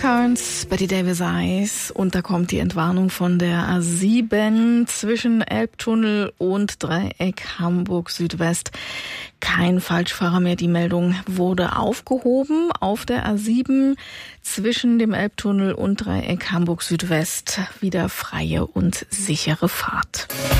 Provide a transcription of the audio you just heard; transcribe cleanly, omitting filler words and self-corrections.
Carnes, Betty Davis Eyes, und da kommt die Entwarnung von der A7 zwischen Elbtunnel und Dreieck Hamburg Südwest. Kein Falschfahrer mehr. Die Meldung wurde aufgehoben auf der A7 zwischen dem Elbtunnel und Dreieck Hamburg Südwest. Wieder freie und sichere Fahrt.